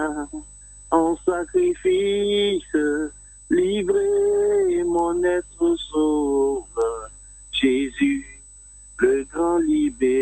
en sacrifice, livrer mon être sauveur. Jésus, le grand libérateur.